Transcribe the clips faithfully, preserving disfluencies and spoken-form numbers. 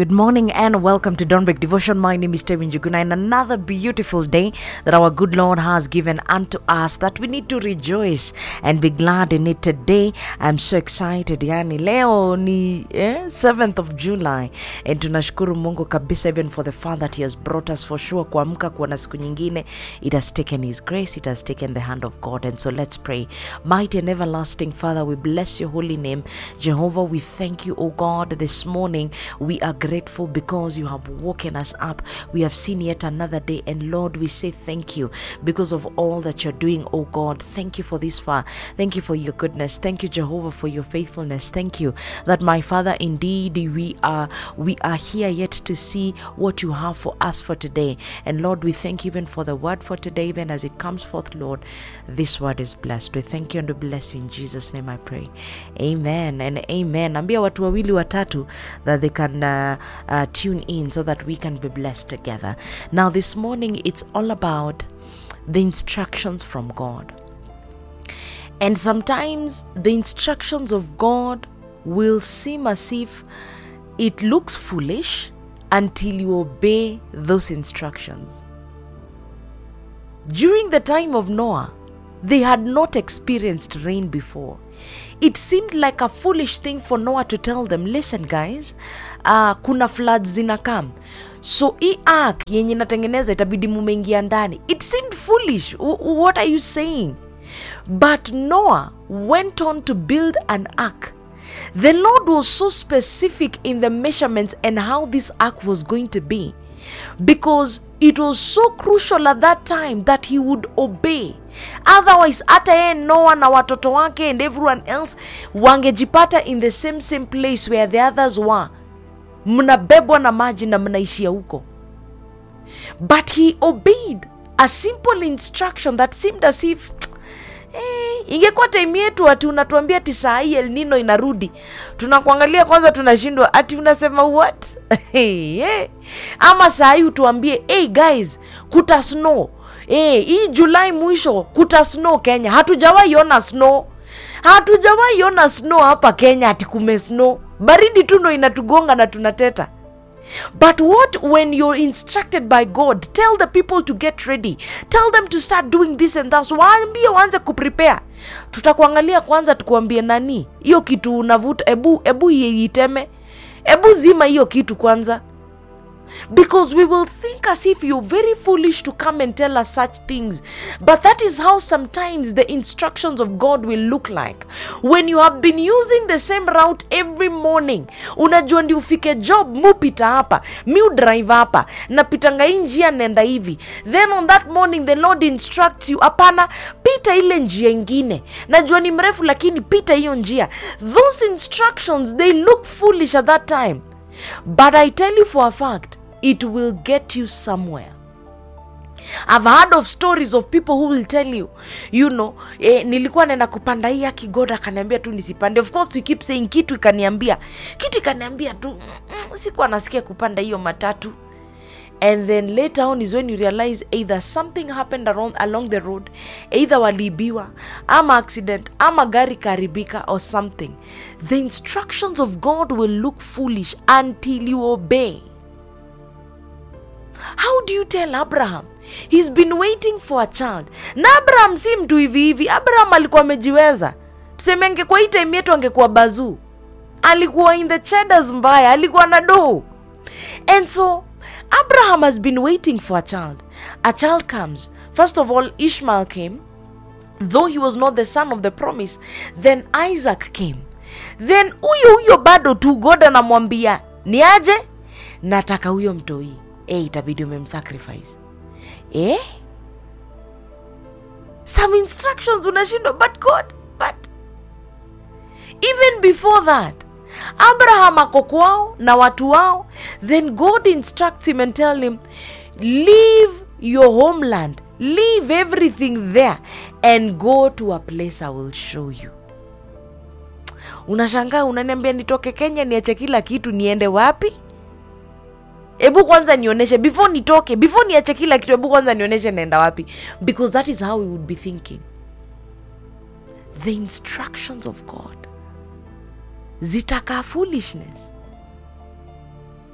Good morning and welcome to Dawnbreak Devotion. My name is Tevin Juguna, and another beautiful day that our good Lord has given unto us, that we need to rejoice and be glad in it today. I'm so excited. Yani leo ni eh, seventh of July, and tunashukuru Mungu kabisa even for the far that he has brought us. For sure kuamka kuona siku nyingine, it has taken his grace, it has taken the hand of God. And so let's pray. Mighty and everlasting Father, we bless your holy name. Jehovah, we thank you, oh God, this morning. We are grateful because you have woken us up. We have seen yet another day, and Lord, we say thank you because of all that you're doing, oh God. Thank you for this far. Thank you for your goodness. Thank you, Jehovah, for your faithfulness. Thank you that, my Father, indeed we are we are here yet to see what you have for us for today. And Lord, we thank you even for the word for today, even as it comes forth, Lord. This word is blessed. We thank you and we bless you in Jesus' name I pray. Amen and amen. Ambia watu wawili watatu that they can uh, uh, tune in so that we can be blessed together. Now this morning it's all about the instructions from God. And sometimes the instructions of God will seem as if it looks foolish until you obey those instructions. During the time of Noah, they had not experienced rain before. It seemed like a foolish thing for Noah to tell them, listen guys, uh, kuna floods zinakam. So hii ark yenye natengeneza itabidi mumeingia ndani. It seemed foolish. W- what are you saying? But Noah went on to build an ark. The Lord was so specific in the measurements and how this ark was going to be, because it was so crucial at that time that he would obey. Otherwise, hata yeye Noah na watoto wake and everyone else wangejipata in the same same place where the others were. Mnabebwa na maji na mnaishia huko. But he obeyed a simple instruction that seemed as if Eh, ingekuwa time yetu ati unatuambia ati saa hii El Nino inarudi, tunakuangalia kwanza tunashindwa, ati unasema what? Hey, hey. Ama saa hii utuambie, hey guys, kuta snow. Eh, hii July mwisho kuta snow Kenya. Hatujawahi ona snow. Hatujawahi ona snow hapa Kenya, ati kume snow. Baridi tu ndo inatugonga na tunateta. But what when you're instructed by God, tell the people to get ready, tell them to start doing this and that, waambie waanze kuprepare. Tutakuangalia kwanza tukuambie nani hiyo kitu unavuta, ebu ebu iiteme, ebu zima hiyo kitu kwanza. Because we will think as if you're very foolish to come and tell us such things. But that is how sometimes the instructions of God will look like. When you have been using the same route every morning, unajua ndi ufike job, mupita hapa, miu drive hapa, napitanga hii njia nenda hivi. Then on that morning the Lord instructs you, apana, pita ile njia ingine. Najua ni mrefu lakini pita hiyo njia. Those instructions, they look foolish at that time. But I tell you for a fact, it will get you somewhere. I've heard of stories of people who will tell you, you know, eh, nilikuwa nenda kupanda hii ya kigoda akaniambia tu nisipande. Of course we keep saying kitu ikaniambia. Kitu ikaniambia tu mm, sikuwa nasikia kupanda hiyo matatu. And then later on is when you realize either something happened around, along the road, either walibiwa, ama accident, ama gari karibika or something. The instructions of God will look foolish until you obey. How do you tell Abraham? He's been waiting for a child. Na Abraham si mtu hivi hivi. Abraham alikuwa amejiweza. Tuseme angekuwa hii time yetu angekuwa bazoo. Alikuwa in the cheddars mbaya. Alikuwa na dough. And so Abraham has been waiting for a child. A child comes. First of all, Ishmael came. Though he was not the son of the promise. Then Isaac came. Then huyo huyo bado tu God anamwambia, ni aje? Nataka huyo mtoi. Eh, itabidi umemsacrifice. Eh? Some instructions unashindwa, but God, but even before that, Abraham ako kwao na watu wao. Then God instructs him and tell him, leave your homeland, leave everything there and go to a place I will show you. Unashangaa unaniambia nitoke Kenya niache kila kitu niende wapi? Ebu kwanza nioneshe before nitoke, before niache kila kitu, ebu kwanza nioneshe naenda wapi. Because that is how we would be thinking. The instructions of God zitaka foolishness.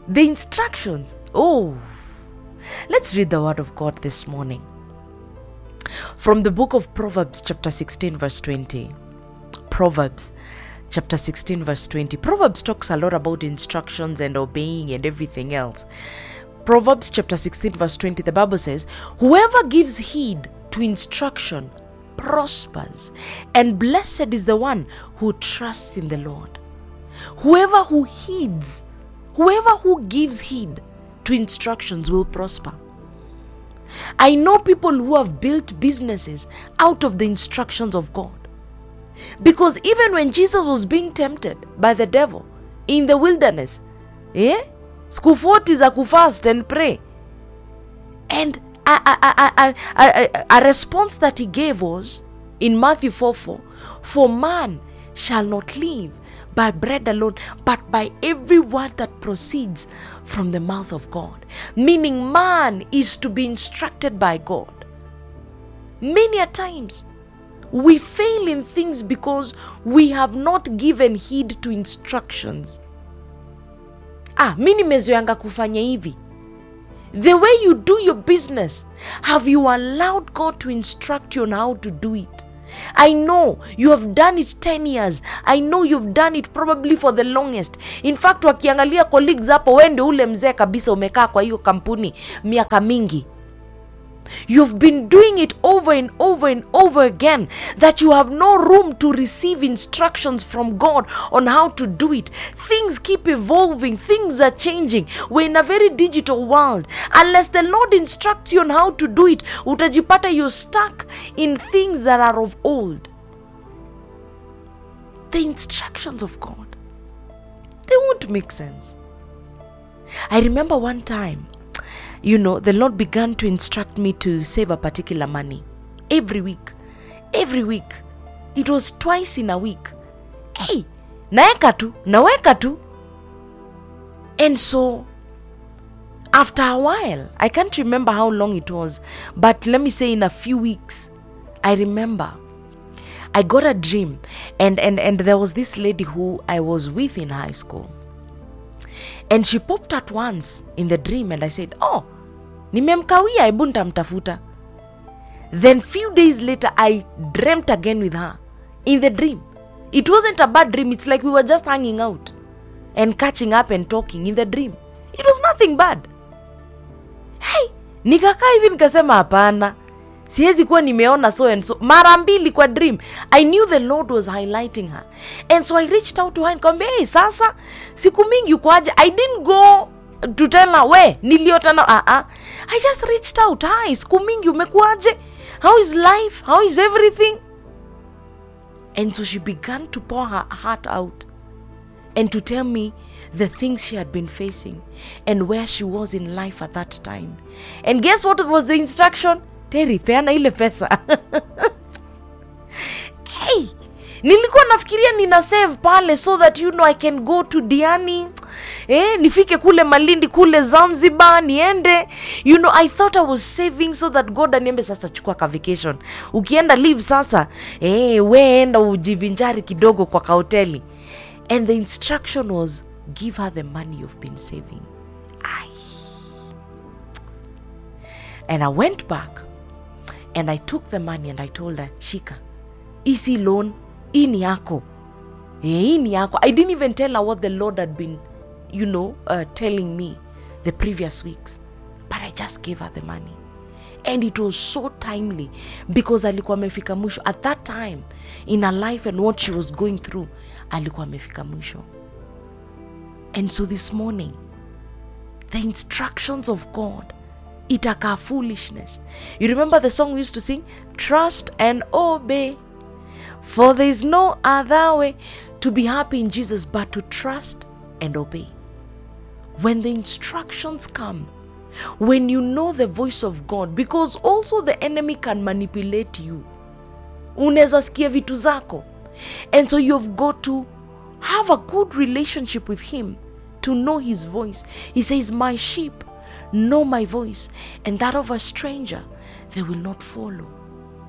The instructions. Oh, let's read the word of God this morning. From the book of Proverbs chapter sixteen verse twenty. Proverbs chapter sixteen verse twenty. Proverbs talks a lot about instructions and obeying and everything else. Proverbs chapter sixteen verse twenty, the Bible says, whoever gives heed to instruction prospers, and blessed is the one who trusts in the Lord. Whoever who heeds, whoever who gives heed to instructions will prosper. I know people who have built businesses out of the instructions of God. Because even when Jesus was being tempted by the devil in the wilderness, eh? Siku forty za kufast and pray. And a, a, a, a, a, a response that he gave was in Matthew four four, for man shall not live by bread alone, but by every word that proceeds from the mouth of God. Meaning man is to be instructed by God. Many a times we fail in things because we have not given heed to instructions. Ah, mimi nimezoeanga kufanya hivi. The way you do your business, have you allowed God to instruct you on how to do it? I know you have done it ten years. I know you've done it probably for the longest. In fact, wakiangalia colleagues hapo, wewe ndio ule mzee kabisa umekaa kwa hiyo kampuni miaka mingi. You've been doing it over and over and over again, that you have no room to receive instructions from God on how to do it. Things keep evolving. Things are changing. We're in a very digital world. Unless the Lord instructs you on how to do it, utajipata you're stuck in things that are of old. The instructions of God, they won't make sense. I remember one time, you know, the Lord began to instruct me to save a particular money every week. Every week. It was twice in a week. Hey, naeka tu, naweka tu. And so, after a while, I can't remember how long it was, but let me say in a few weeks, I remember I got a dream, and, and, and there was this lady who I was with in high school. And she popped out once in the dream, and I said, oh, nimemkawia, hebu nitamtafuta. Then few days later, I dreamt again with her in the dream. It wasn't a bad dream. It's like we were just hanging out and catching up and talking in the dream. It was nothing bad. Hey, nikakaa hivi nikasema hapana. Siwezi kuwa nimeona so and so. Mara mbili kwa dream. I knew the Lord was highlighting her. And so I reached out to her and nikamwambia, hey, sasa, siku mingi uko aje? I didn't go to tell her, we, niliota na, uh-uh. I just reached out. Hi, siku mingi umekuaje? How is life? How is everything? And so she began to pour her heart out and to tell me the things she had been facing and where she was in life at that time. And guess what was the instruction? Terry, peana ile pesa. Hey, nilikuwa nafikiria nina save pale so that, you know, I can go to Diani. Eh, nifike kule Malindi, kule Zanzibar, niende. You know, I thought I was saving so that God aniembe sasa chukua ka vacation. Ukienda leave sasa, eh, we enda ujivinjari kidogo kwa kahoteli. And the instruction was, give her the money you've been saving. Aye. And I went back and I took the money and I told her, Shika, isi loan, ini yako. Eh, ini yako. I didn't even tell her what the Lord had been, you know, uh, telling me the previous weeks. But I just gave her the money. And it was so timely because alikuwa amefika mwisho. At that time, in her life and what she was going through, alikuwa amefika mwisho. And so this morning, the instructions of God, itaka foolishness. You remember the song we used to sing? Trust and obey. For there is no other way to be happy in Jesus but to trust and obey. When the instructions come, when you know the voice of God, because also the enemy can manipulate you. Unaweza sikia vitu zako. And so you've got to have a good relationship with him to know his voice. He says, my sheep know my voice, and that of a stranger they will not follow.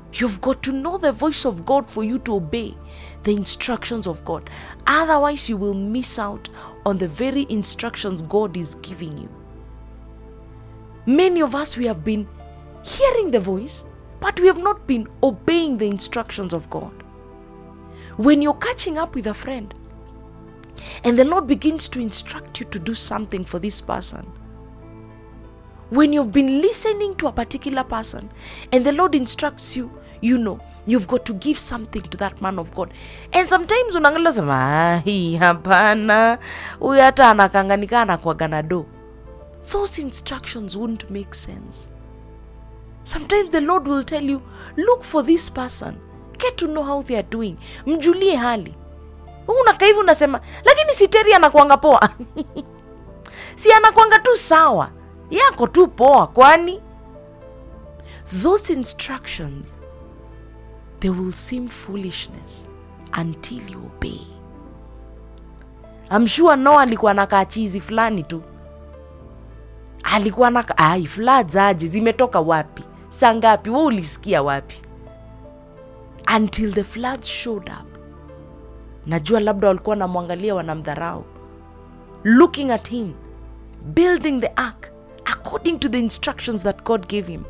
You've got to know the voice of God for you to obey the instructions of God. Otherwise, you will miss out on the very instructions God is giving you. Many of us, we have been hearing the voice, but we have not been obeying the instructions of God. When you're catching up with a friend, and the Lord begins to instruct you to do something for this person, when you've been listening to a particular person, and the Lord instructs you, you know, you've got to give something to that man of God. And sometimes unangalia sema, "Hii hapana, huyu hata anakanganika anakuaga na do." Those instructions wouldn't make sense. Sometimes the Lord will tell you, look for this person. Get to know how they are doing. Mjulie hali. Unaka hivi unasema, lakini si Terry anakuanga poa. Si anakuanga tu sawa. Yako tu poa kwani? Those instructions, they will seem foolishness until you obey. I'm sure Noah alikuwa anakaa chizi fulani tu. Alikuwa na ai floods aje zimetoka wapi? Saa ngapi? Wewe ulisikia wapi? Until the floods showed up. Najua labda walikuwa namwangalia wanamdharau. Looking at him, building the ark according to the instructions that God gave him.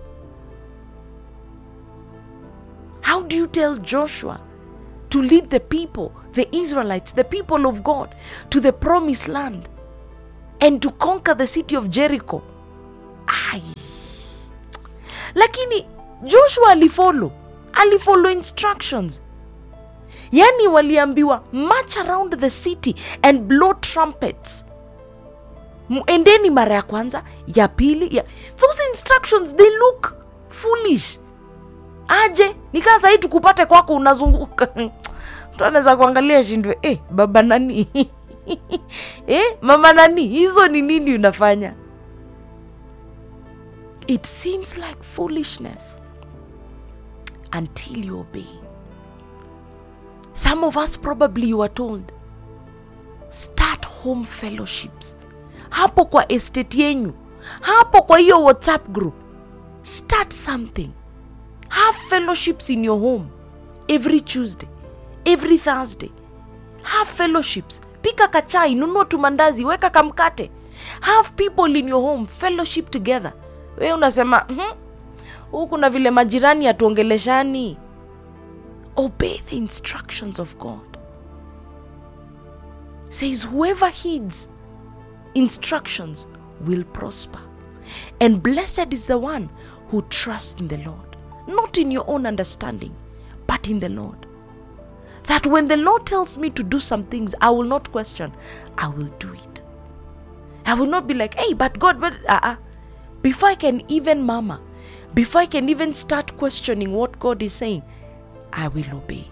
How do you tell Joshua to lead the people, the Israelites, the people of God, to the promised land and to conquer the city of Jericho? Ay. Lakini Joshua alifollow. Alifollow instructions. Yani waliambiwa, march around the city and blow trumpets. Endeni mara ya kwanza, ya pili, ya... Those instructions, they look foolish. Aje, nikaa sahi tukupate kwako unazunguka. Mtu anaweza kuangalia shindwe, eh, baba nani? Eh, mama nani? Hizo ni nini unafanya? It seems like foolishness until you obey. Some of us probably you are told, start home fellowships. Hapo kwa estate yenyu. Hapo kwa hiyo WhatsApp group. Start something. Have fellowships in your home. Every Tuesday. Every Thursday. Have fellowships. Pika kachai, nunua tumandazi, weka kamkate. Have people in your home fellowship together. Wewe unasema, hmm? Huku na vile majirani atuongeleshani. Obey the instructions of God. Says whoever heeds instructions will prosper. And blessed is the one who trusts in the Lord. Not in your own understanding, but in the Lord. That when the Lord tells me to do some things, I will not question. I will do it. I will not be like, hey, but God, but uh-uh. Before I can even murmur, before I can even start questioning what God is saying, I will obey.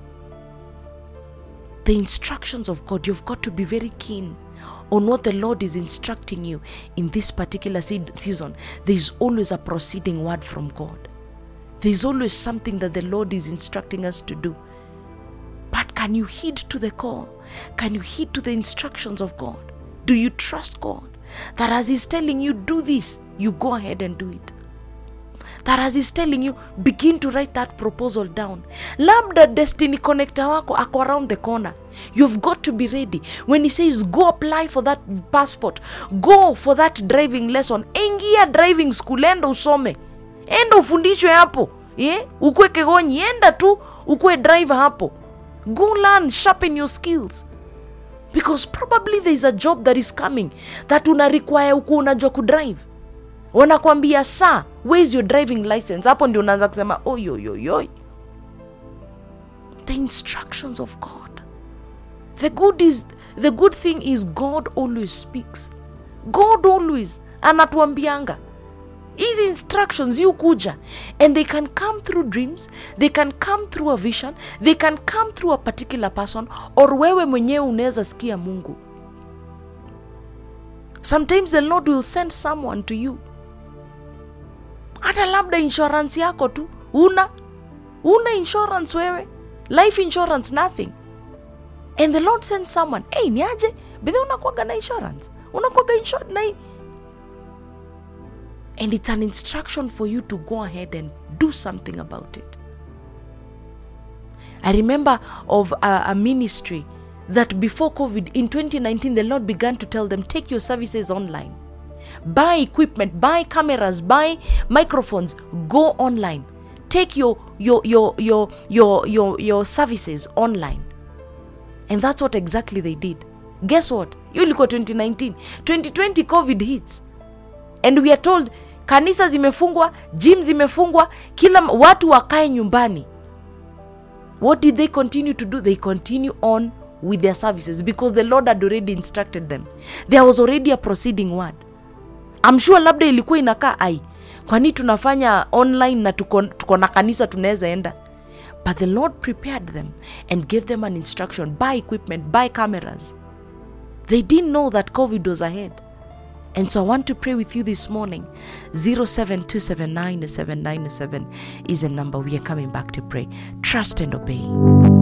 The instructions of God, you've got to be very keen on what the Lord is instructing you in this particular season. There is always a proceeding word from God. There is always something that the Lord is instructing us to do. But can you heed to the call? Can you heed to the instructions of God? Do you trust God? That as He's telling you, do this, you go ahead and do it. That as He's telling you, begin to write that proposal down. Labda destiny connector wako ako around the corner. You've got to be ready. When He says, go apply for that passport, go for that driving lesson, ingia driving school, enda usome. Enda ufundishwe hapo. Yeah? Ukwe kegonyi, enda tu, ukwe driver hapo. Go learn, sharpen your skills. Because probably there is a job that is coming that una require uku unajua kudrive. Wanakuambia, sir, where is your driving license? Hapo ndio unaanza kusema, oi, oi, oi, oi. The instructions of God. The good is, the good thing is God always speaks. God always anatuambianga. Hizi instructions you kuja, and they can come through dreams, they can come through a vision, they can come through a particular person, or wewe mwenyewe unaweza sikia Mungu. Sometimes the Lord will send someone to you. Hata labda insurance yako tu, una una insurance wewe, life insurance, nothing. And the Lord sends someone, hey, niaje, bebe unakuwaga na insurance, unakuwaga insured na hii. And it's an instruction for you to go ahead and do something about it. I remember of a, a ministry that before COVID, in twenty nineteen, the Lord began to tell them, take your services online. Buy equipment, buy cameras, buy microphones, go online. Take your your your your your your, your services online. And that's what exactly they did. Guess what? You look at twenty nineteen. twenty twenty COVID hits. And we are told kanisa zimefungwa, gym zimefungwa, kila watu wakae nyumbani. What did they continue to do? They continue on with their services because the Lord had already instructed them. There was already a proceeding word. I'm sure labda ilikuwa inakaa ai, kwani tunafanya online na tuko, tuko na kanisa tunaweza enda. But the Lord prepared them and gave them an instruction. Buy equipment, buy cameras. They didn't know that COVID was ahead. And so I want to pray with you this morning. zero seven two seven nine seven nine seven is the number. We are coming back to pray. Trust and obey.